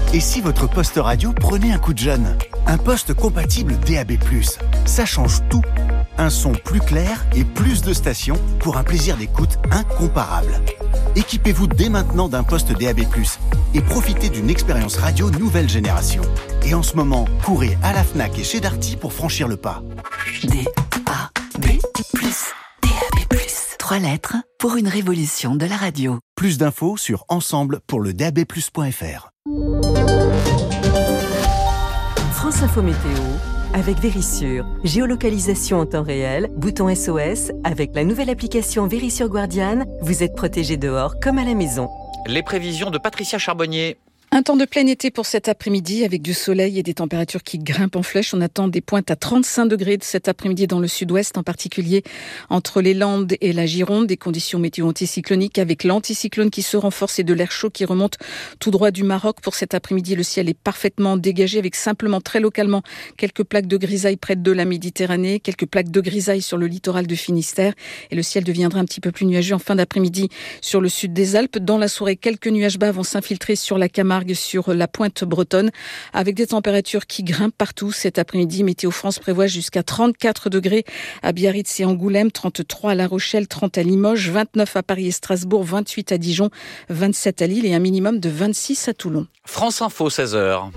Et si votre poste radio prenait un coup de jeune ? Un poste compatible DAB+, ça change tout. Un son plus clair et plus de stations pour un plaisir d'écoute incomparable. Équipez-vous dès maintenant d'un poste DAB+, et profitez d'une expérience radio nouvelle génération. Et en ce moment, courez à la Fnac et chez Darty pour franchir le pas. DAB+, DAB+. 3 lettres pour une révolution de la radio. Plus d'infos sur ensemble pour le dabplus.fr. France Info Météo avec Vérissure. Géolocalisation en temps réel, bouton SOS. Avec la nouvelle application Vérissure Guardian, vous êtes protégé dehors comme à la maison. Les prévisions de Patricia Charbonnier. Un temps de plein été pour cet après-midi avec du soleil et des températures qui grimpent en flèche. On attend des pointes à 35 degrés de cet après-midi dans le sud-ouest, en particulier entre les Landes et la Gironde. Des conditions météo anticycloniques avec l'anticyclone qui se renforce et de l'air chaud qui remonte tout droit du Maroc. Pour cet après-midi, le ciel est parfaitement dégagé avec simplement très localement quelques plaques de grisaille près de la Méditerranée, quelques plaques de grisaille sur le littoral de Finistère. Et le ciel deviendra un petit peu plus nuageux en fin d'après-midi sur le sud des Alpes. Dans la soirée, quelques nuages bas vont s'infiltrer sur la Camargue, sur la pointe bretonne, avec des températures qui grimpent partout cet après-midi. Météo France prévoit jusqu'à 34 degrés à Biarritz et Angoulême, 33 à La Rochelle, 30 à Limoges, 29 à Paris et Strasbourg, 28 à Dijon, 27 à Lille et un minimum de 26 à Toulon. France Info, 16h.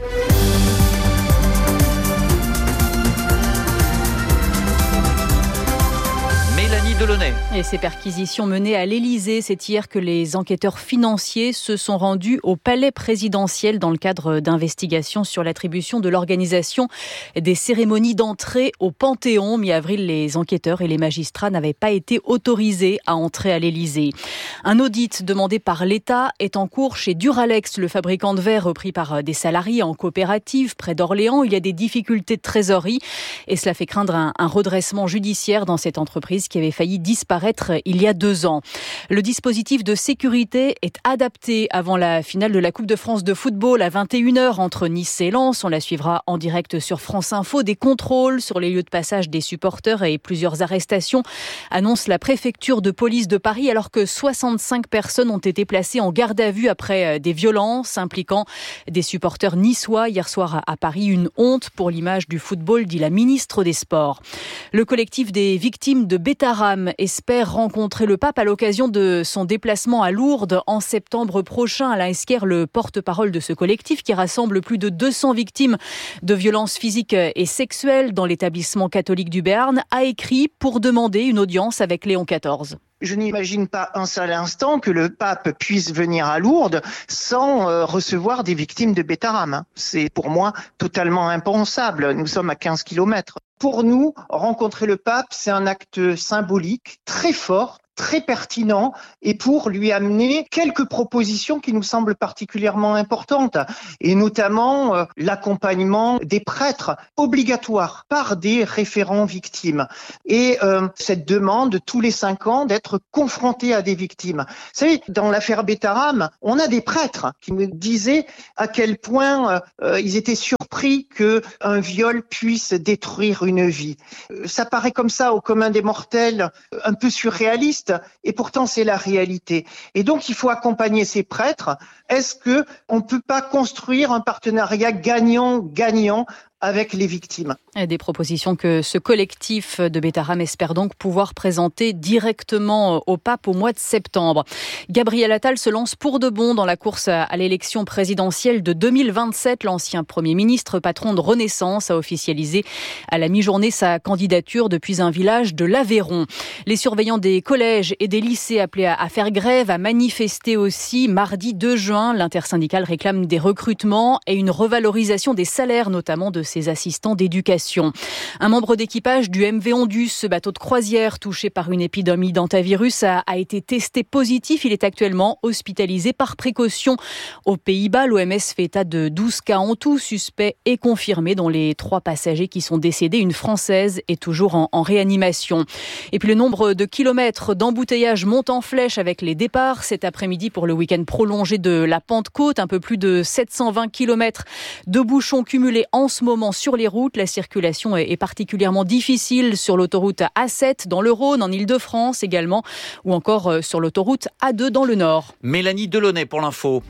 Delaunay. Et ces perquisitions menées à l'Élysée, c'est hier que les enquêteurs financiers se sont rendus au palais présidentiel dans le cadre d'investigations sur l'attribution de l'organisation des cérémonies d'entrée au Panthéon. Mi-avril, les enquêteurs et les magistrats n'avaient pas été autorisés à entrer à l'Élysée. Un audit demandé par l'État est en cours chez Duralex, le fabricant de verre repris par des salariés en coopérative près d'Orléans. Il y a des difficultés de trésorerie et cela fait craindre un redressement judiciaire dans cette entreprise qui avait failli disparaître il y a 2 ans. Le dispositif de sécurité est adapté avant la finale de la Coupe de France de football à 21h entre Nice et Lens. On la suivra en direct sur France Info. Des contrôles sur les lieux de passage des supporters et plusieurs arrestations, annonce la préfecture de police de Paris, alors que 65 personnes ont été placées en garde à vue après des violences impliquant des supporters niçois. Hier soir à Paris, une honte pour l'image du football, dit la ministre des Sports. Le collectif des victimes de Betaram espère rencontrer le pape à l'occasion de son déplacement à Lourdes en septembre prochain. Alain Esquer, le porte-parole de ce collectif qui rassemble plus de 200 victimes de violences physiques et sexuelles dans l'établissement catholique du Béarn, a écrit pour demander une audience avec Léon XIV. Je n'imagine pas un seul instant que le pape puisse venir à Lourdes sans recevoir des victimes de Betaram. C'est pour moi totalement impensable. Nous sommes à 15 kilomètres. Pour nous, rencontrer le pape, c'est un acte symbolique très fort, très pertinent, et pour lui amener quelques propositions qui nous semblent particulièrement importantes, et notamment l'accompagnement des prêtres obligatoire par des référents victimes, et cette demande tous les 5 ans d'être confrontés à des victimes. Vous savez, dans l'affaire Betaram, on a des prêtres qui nous disaient à quel point ils étaient surpris qu'un viol puisse détruire une vie. Ça paraît comme ça au commun des mortels, un peu surréaliste, et pourtant c'est la réalité. Et donc il faut accompagner ces prêtres. Est-ce que on peut pas construire un partenariat gagnant-gagnant avec les victimes? Des propositions que ce collectif de Betaram espère donc pouvoir présenter directement au pape au mois de septembre. Gabriel Attal se lance pour de bon dans la course à l'élection présidentielle de 2027. L'ancien Premier ministre, patron de Renaissance, a officialisé à la mi-journée sa candidature depuis un village de l'Aveyron. Les surveillants des collèges et des lycées appelés à faire grève, à manifester aussi mardi 2 juin. L'intersyndicale réclame des recrutements et une revalorisation des salaires, notamment de ses assistants d'éducation. Un membre d'équipage du MV Ondus, ce bateau de croisière touché par une épidémie d'hantavirus, a été testé positif. Il est actuellement hospitalisé par précaution aux Pays-Bas. L'OMS fait état de 12 cas en tout, suspects et confirmés, dont les 3 passagers qui sont décédés. Une Française est toujours en réanimation. Et puis le nombre de kilomètres d'embouteillage monte en flèche avec les départs cet après-midi pour le week-end prolongé de la Pentecôte. Un peu plus de 720 kilomètres de bouchons cumulés en ce moment sur les routes. La circulation est particulièrement difficile sur l'autoroute A7 dans le Rhône, en Île-de-France également, ou encore sur l'autoroute A2 dans le Nord. Mélanie Delaunay pour l'info.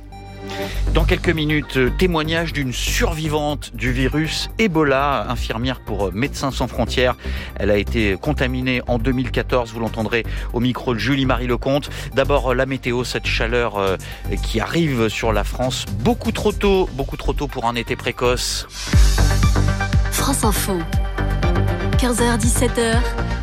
Dans quelques minutes, témoignage d'une survivante du virus Ebola, infirmière pour Médecins sans frontières. Elle a été contaminée en 2014, vous l'entendrez au micro de Julie-Marie Lecomte. D'abord la météo, cette chaleur qui arrive sur la France beaucoup trop tôt pour un été précoce. France Info, 15h-17h,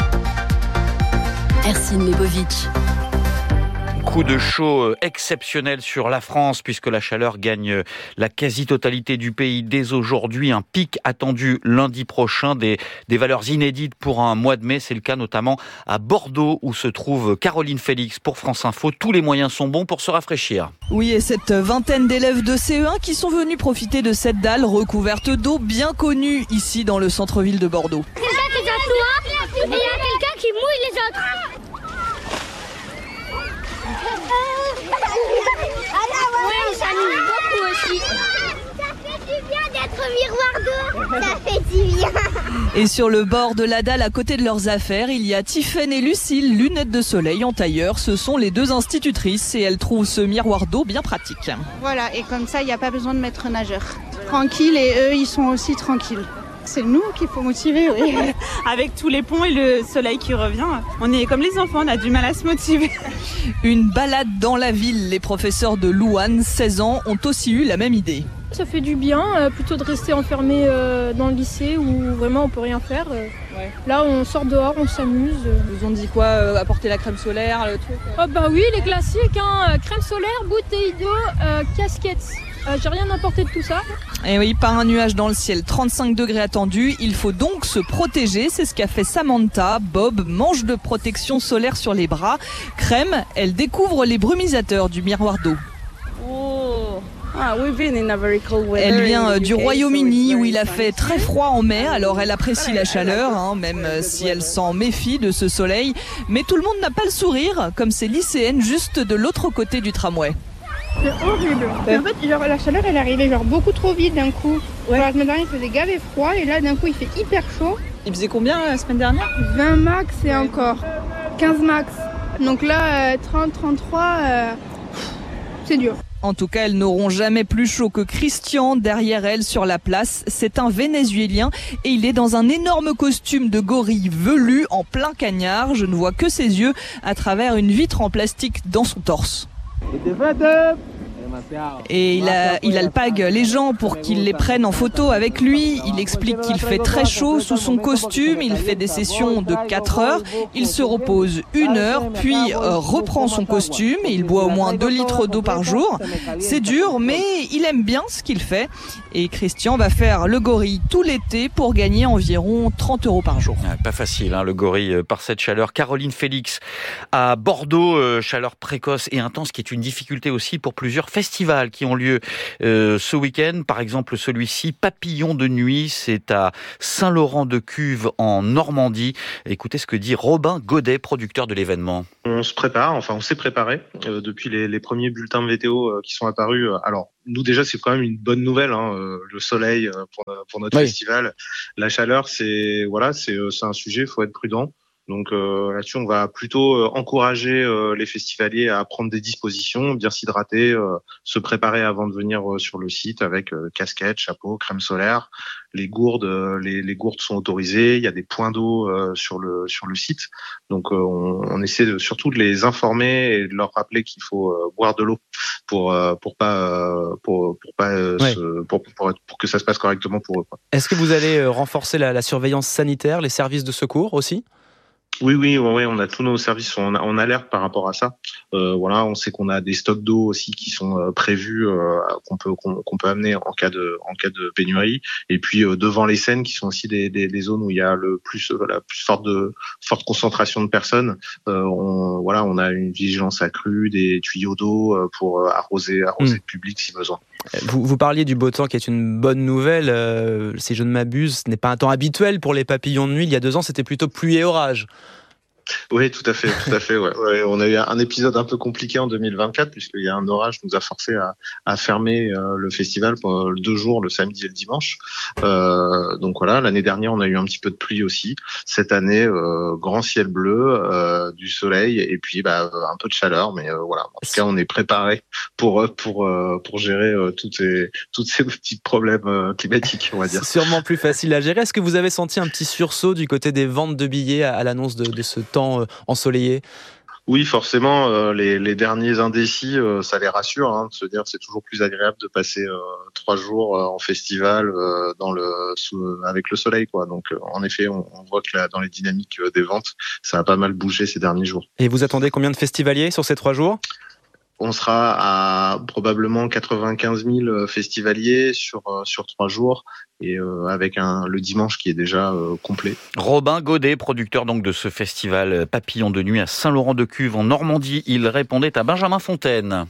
Ercine Lebovitch. Coup de chaud exceptionnel sur la France puisque la chaleur gagne la quasi-totalité du pays dès aujourd'hui. Un pic attendu lundi prochain, des valeurs inédites pour un mois de mai. C'est le cas notamment à Bordeaux où se trouve Caroline Félix pour France Info. Tous les moyens sont bons pour se rafraîchir. Oui, et cette vingtaine d'élèves de CE1 qui sont venus profiter de cette dalle recouverte d'eau bien connue ici dans le centre-ville de Bordeaux. Quelqu'un qui s'assoit et il y a quelqu'un qui mouille les autres. Oui, ça nous beaucoup aussi. Ça fait du bien d'être miroir d'eau. Ça fait du bien. Et sur le bord de la dalle, à côté de leurs affaires, il y a Tiffaine et Lucille, lunettes de soleil en tailleur. Ce sont les deux institutrices et elles trouvent ce miroir d'eau bien pratique. Voilà, et comme ça, il n'y a pas besoin de maître nageur. Tranquille, et eux, ils sont aussi tranquilles. C'est nous qu'il faut motiver, oui. Avec tous les ponts et le soleil qui revient, on est comme les enfants, on a du mal à se motiver. Une balade dans la ville. Les professeurs de Louane, 16 ans, ont aussi eu la même idée. Ça fait du bien, plutôt de rester enfermé dans le lycée où vraiment on peut rien faire. Ouais. Là, on sort dehors, on s'amuse. Ils ont dit quoi, apporter la crème solaire, le truc Oh bah oui, les classiques, crème solaire, bouteille d'eau, casquette. J'ai rien apporté de tout ça. Et oui, pas un nuage dans le ciel, 35 degrés attendus. Il faut donc se protéger, c'est ce qu'a fait Samantha. Bob, manche de protection solaire sur les bras. Crème, elle découvre les brumisateurs du miroir d'eau. Elle vient du Royaume-Uni où il a fait très froid en mai, alors elle apprécie la chaleur, même si elle s'en méfie de ce soleil. Mais tout le monde n'a pas le sourire, comme ces lycéennes juste de l'autre côté du tramway. C'est horrible. En fait, la chaleur, elle arrivait beaucoup trop vite d'un coup. La semaine dernière, il faisait gavé froid et là, d'un coup, il fait hyper chaud. Il faisait combien la semaine dernière ? 20 max et encore 15 max. Donc là, 30, 33, c'est dur. En tout cas, elles n'auront jamais plus chaud que Christian derrière elles sur la place. C'est un Vénézuélien et il est dans un énorme costume de gorille velu en plein cagnard. Je ne vois que ses yeux à travers une vitre en plastique dans son torse. Et il alpague les gens pour qu'ils les prennent en photo avec lui. Il explique qu'il fait très chaud sous son costume. Il fait des sessions de 4 heures. Il se repose 1 heure, puis reprend son costume. Et il boit au moins 2 litres d'eau par jour. C'est dur, mais il aime bien ce qu'il fait. Et Christian va faire le gorille tout l'été pour gagner environ 30 € par jour. Pas facile, le gorille par cette chaleur. Caroline Félix à Bordeaux, chaleur précoce et intense qui est une difficulté aussi pour plusieurs festivals qui ont lieu ce week-end. Par exemple, celui-ci, Papillon de nuit, c'est à Saint-Laurent-de-Cuve en Normandie. Écoutez ce que dit Robin Godet, producteur de l'événement. On se prépare, on s'est préparé depuis les premiers bulletins de météo qui sont apparus. Alors, nous déjà, c'est quand même une bonne nouvelle, le soleil pour notre festival. La chaleur, c'est un sujet, il faut être prudent. Donc là-dessus, on va plutôt encourager les festivaliers à prendre des dispositions, bien s'hydrater, se préparer avant de venir sur le site avec casquette, chapeau, crème solaire. Les gourdes sont autorisées. Il y a des points d'eau sur le site. Donc on essaie surtout de les informer et de leur rappeler qu'il faut boire de l'eau pour que ça se passe correctement pour eux. Est-ce que vous allez renforcer la surveillance sanitaire, les services de secours aussi ? Oui, on a tous nos services en alerte par rapport à ça. On sait qu'on a des stocks d'eau aussi qui sont prévus qu'on peut amener en cas de pénurie. Et puis devant les scènes qui sont aussi des zones où il y a la plus forte concentration de personnes. On a une vigilance accrue, des tuyaux d'eau pour arroser le public si besoin. Vous parliez du beau temps qui est une bonne nouvelle. Si je ne m'abuse, ce n'est pas un temps habituel pour les papillons de nuit. Il y a 2 ans, c'était plutôt pluie et orage. Oui, tout à fait. Ouais. On a eu un épisode un peu compliqué en 2024 puisqu'il y a un orage qui nous a forcé à fermer le festival pour 2 jours, le samedi et le dimanche. Donc voilà, l'année dernière, on a eu un petit peu de pluie aussi. Cette année, grand ciel bleu, du soleil et puis un peu de chaleur, mais voilà. En tout cas, on est préparé pour gérer tous ces petits problèmes climatiques, on va dire. C'est sûrement plus facile à gérer. Est-ce que vous avez senti un petit sursaut du côté des ventes de billets à l'annonce de ce temps ensoleillé? Oui, forcément, les derniers indécis, ça les rassure, de se dire que c'est toujours plus agréable de passer 3 jours en festival avec le soleil, quoi. Donc, en effet, on voit que dans les dynamiques des ventes, ça a pas mal bougé ces derniers jours. Et vous attendez combien de festivaliers sur ces 3 jours ? On sera à probablement 95 000 festivaliers sur 3 jours et avec le dimanche qui est déjà complet. Robin Godet, producteur donc de ce festival Papillon de nuit à Saint-Laurent-de-Cuve en Normandie, il répondait à Benjamin Fontaine.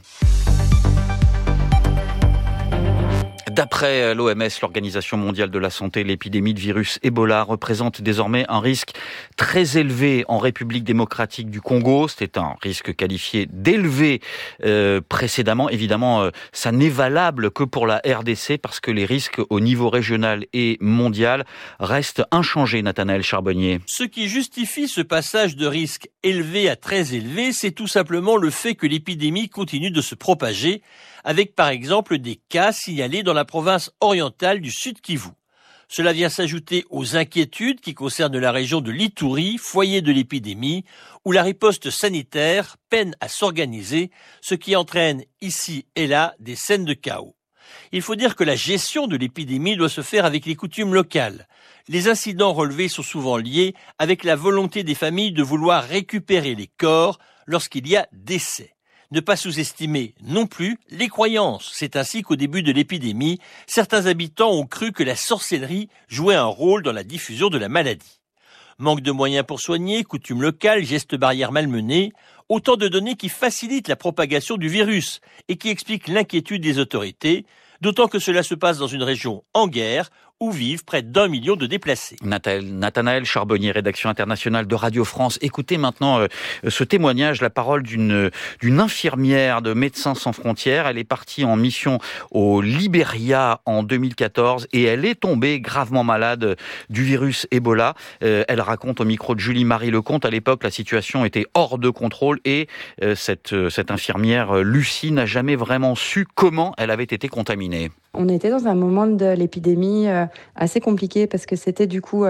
D'après l'OMS, l'Organisation mondiale de la santé, l'épidémie de virus Ebola représente désormais un risque très élevé en République démocratique du Congo. C'était un risque qualifié d'élevé précédemment. Évidemment, ça n'est valable que pour la RDC parce que les risques au niveau régional et mondial restent inchangés, Nathanaël Charbonnier. Ce qui justifie ce passage de risque élevé à très élevé, c'est tout simplement le fait que l'épidémie continue de se propager, avec par exemple des cas signalés dans la province orientale du Sud Kivu. Cela vient s'ajouter aux inquiétudes qui concernent la région de l'Ituri, foyer de l'épidémie, où la riposte sanitaire peine à s'organiser, ce qui entraîne ici et là des scènes de chaos. Il faut dire que la gestion de l'épidémie doit se faire avec les coutumes locales. Les incidents relevés sont souvent liés avec la volonté des familles de vouloir récupérer les corps lorsqu'il y a décès. Ne pas sous-estimer non plus les croyances. C'est ainsi qu'au début de l'épidémie, certains habitants ont cru que la sorcellerie jouait un rôle dans la diffusion de la maladie. Manque de moyens pour soigner, coutumes locales, gestes barrières malmenés, autant de données qui facilitent la propagation du virus et qui expliquent l'inquiétude des autorités, d'autant que cela se passe dans une région en guerre où vivent près d'1 million de déplacés. Nathanaël Charbonnier, rédaction internationale de Radio France. Écoutez maintenant ce témoignage, la parole d'une infirmière de Médecins sans frontières. Elle est partie en mission au Libéria en 2014 et elle est tombée gravement malade du virus Ebola. Elle raconte au micro de Julie-Marie Lecomte, à l'époque la situation était hors de contrôle et cette infirmière Lucie n'a jamais vraiment su comment elle avait été contaminée. On était dans un moment de l'épidémie assez compliqué parce que c'était du coup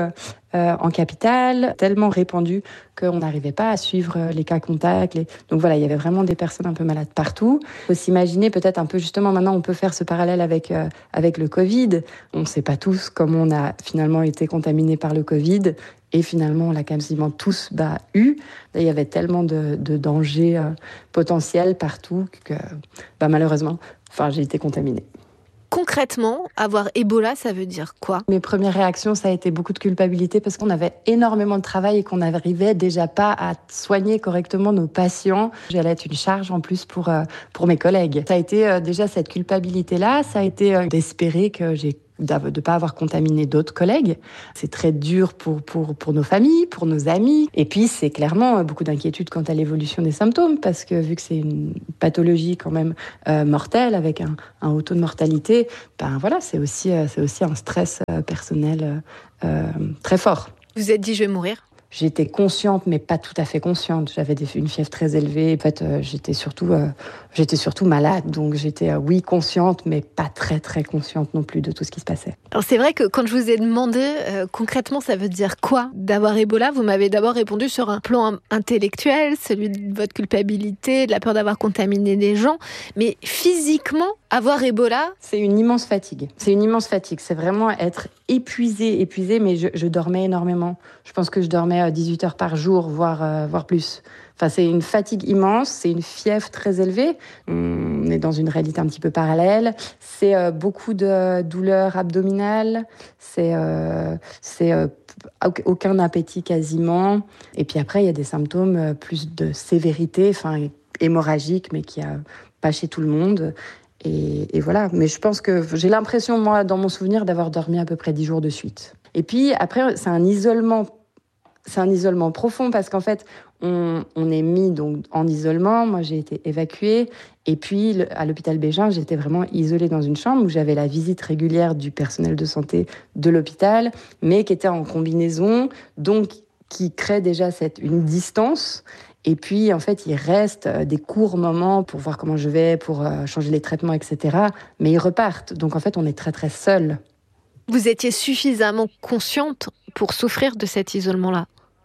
en capitale, tellement répandu qu'on n'arrivait pas à suivre les cas contacts. Donc voilà, il y avait vraiment des personnes un peu malades partout. Il faut s'imaginer peut-être un peu justement, maintenant on peut faire ce parallèle avec le Covid. On ne sait pas tous comment on a finalement été contaminés par le Covid. Et finalement, on l'a quasiment tous eu. Il y avait tellement de dangers potentiels partout que malheureusement, j'ai été contaminée. Concrètement, avoir Ebola, ça veut dire quoi ? Mes premières réactions, ça a été beaucoup de culpabilité parce qu'on avait énormément de travail et qu'on n'arrivait déjà pas à soigner correctement nos patients. J'allais être une charge en plus pour mes collègues. Ça a été déjà cette culpabilité-là, ça a été d'espérer que de ne pas avoir contaminé d'autres collègues. C'est très dur pour nos familles, pour nos amis. Et puis, c'est clairement beaucoup d'inquiétude quant à l'évolution des symptômes, parce que vu que c'est une pathologie quand même mortelle, avec un haut taux de mortalité, c'est aussi un stress personnel très fort. Vous vous êtes dit, je vais mourir ? J'étais consciente, mais pas tout à fait consciente. J'avais une fièvre très élevée. En fait, j'étais surtout malade. Donc, j'étais, consciente, mais pas très, très consciente non plus de tout ce qui se passait. Alors, c'est vrai que quand je vous ai demandé concrètement, ça veut dire quoi d'avoir Ebola ? Vous m'avez d'abord répondu sur un plan intellectuel, celui de votre culpabilité, de la peur d'avoir contaminé des gens. Mais physiquement, avoir Ebola... C'est une immense fatigue. C'est vraiment être épuisée, mais je dormais énormément. Je pense que je dormais 18 heures par jour, voire plus. C'est une fatigue immense, c'est une fièvre très élevée. On est dans une réalité un petit peu parallèle. C'est beaucoup de douleurs abdominales, c'est aucun appétit quasiment. Et puis après, il y a des symptômes plus de sévérité, hémorragique, mais qui a pas chez tout le monde. Et voilà, mais je pense que j'ai l'impression, moi, dans mon souvenir, d'avoir dormi à peu près 10 jours de suite. Et puis après, c'est un isolement C'est un isolement profond parce qu'en fait, on est mis donc en isolement. Moi, j'ai été évacuée. Et puis, à l'hôpital Bégin, j'étais vraiment isolée dans une chambre où j'avais la visite régulière du personnel de santé de l'hôpital, mais qui était en combinaison, donc qui crée déjà une distance. Et puis, en fait, il reste des courts moments pour voir comment je vais, pour changer les traitements, etc. Mais ils repartent. Donc, en fait, on est très, très seuls. Vous étiez suffisamment consciente pour souffrir de cet isolement-là ?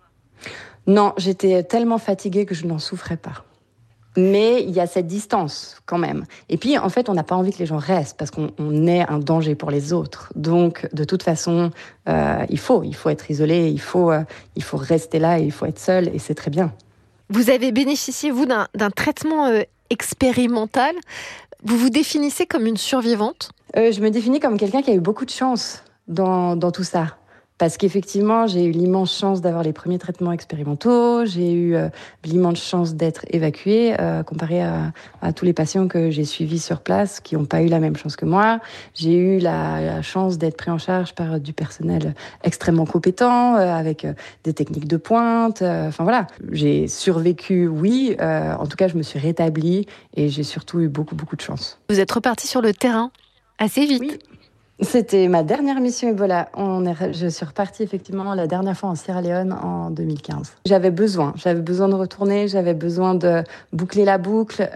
Non, j'étais tellement fatiguée que je n'en souffrais pas. Mais il y a cette distance quand même. Et puis, en fait, on n'a pas envie que les gens restent parce qu'on est un danger pour les autres. Donc, de toute façon, il faut être isolé, il faut rester là et il faut être seul et c'est très bien. Vous avez bénéficié, vous, d'un traitement expérimental. Vous vous définissez comme une survivante ? Je me définis comme quelqu'un qui a eu beaucoup de chance dans tout ça. Parce qu'effectivement, j'ai eu l'immense chance d'avoir les premiers traitements expérimentaux. J'ai eu l'immense chance d'être évacuée, comparé à tous les patients que j'ai suivis sur place, qui n'ont pas eu la même chance que moi. J'ai eu la chance d'être pris en charge par du personnel extrêmement compétent, avec des techniques de pointe. Enfin voilà, j'ai survécu, oui. En tout cas, je me suis rétablie et j'ai surtout eu beaucoup, beaucoup de chance. Vous êtes repartie sur le terrain assez vite. Oui. C'était ma dernière mission Ebola. Je suis repartie effectivement la dernière fois en Sierra Leone en 2015. J'avais besoin de retourner, j'avais besoin de boucler la boucle.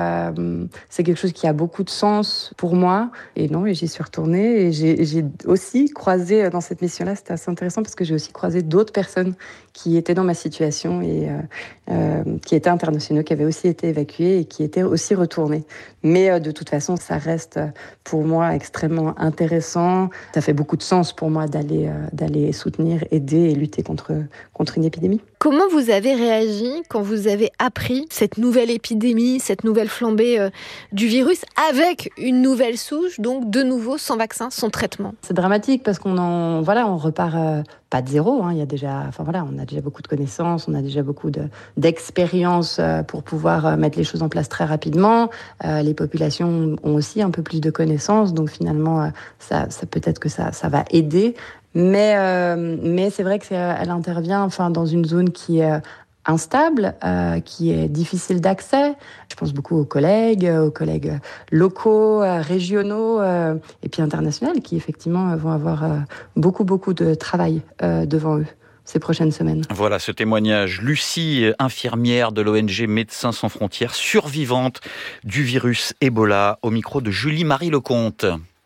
C'est quelque chose qui a beaucoup de sens pour moi. Et j'y suis retournée et j'ai aussi croisé dans cette mission-là, c'était assez intéressant parce que j'ai aussi croisé d'autres personnes qui étaient dans ma situation et qui étaient internationaux, qui avaient aussi été évacués et qui étaient aussi retournés. Mais de toute façon, ça reste pour moi extrêmement intéressant. Ça fait beaucoup de sens pour moi d'aller soutenir, aider et lutter contre une épidémie. Comment vous avez réagi quand vous avez appris cette nouvelle épidémie, cette nouvelle flambée du virus avec une nouvelle souche, donc de nouveau sans vaccin, sans traitement ? C'est dramatique parce on repart pas de zéro. On a déjà beaucoup de connaissances, on a déjà beaucoup d'expérience pour pouvoir mettre les choses en place très rapidement. Les populations ont aussi un peu plus de connaissances, donc finalement, ça peut-être que ça va aider. Mais c'est vrai qu'elle intervient dans une zone qui est instable, qui est difficile d'accès. Je pense beaucoup aux collègues locaux, régionaux et puis internationaux qui effectivement vont avoir beaucoup, beaucoup de travail devant eux ces prochaines semaines. Voilà ce témoignage. Lucie, infirmière de l'ONG Médecins sans frontières, survivante du virus Ebola, au micro de Julie-Marie Lecomte.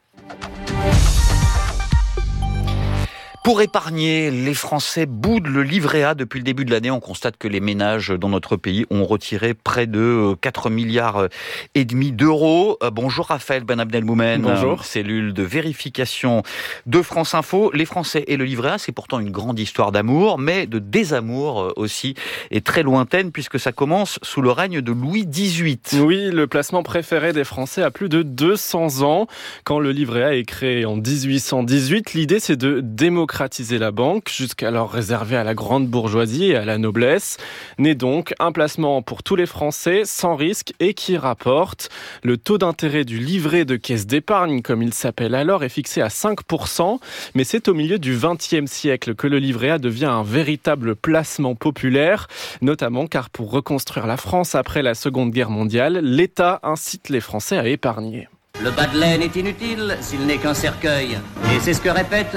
Pour épargner, les Français boudent le livret A depuis le début de l'année. On constate que les ménages dans notre pays ont retiré près de 4,5 milliards d'euros. Bonjour Raphaël Ben Abdelmoumen. Bonjour. Cellule de vérification de France Info. Les Français et le livret A, c'est pourtant une grande histoire d'amour, mais de désamour aussi, et très lointaine puisque ça commence sous le règne de Louis XVIII. Oui, le placement préféré des Français a plus de 200 ans. Quand le livret A est créé en 1818, l'idée c'est de démocratiser la banque, jusqu'alors réservée à la grande bourgeoisie et à la noblesse. Né donc un placement pour tous les Français, sans risque et qui rapporte. Le taux d'intérêt du livret de caisse d'épargne, comme il s'appelle alors, est fixé à 5%. Mais c'est au milieu du XXe siècle que le livret A devient un véritable placement populaire, notamment car pour reconstruire la France après la Seconde Guerre mondiale, l'État incite les Français à épargner. Le bas de laine est inutile s'il n'est qu'un cercueil. Et c'est ce que répète